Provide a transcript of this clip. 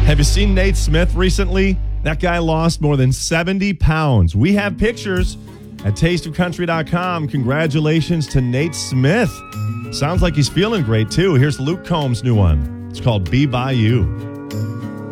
Have you seen Nate Smith recently? That guy lost more than 70 pounds. We have pictures at tasteofcountry.com. Congratulations to Nate Smith. Sounds like he's feeling great, too. Here's Luke Combs' new one. It's called Be By You.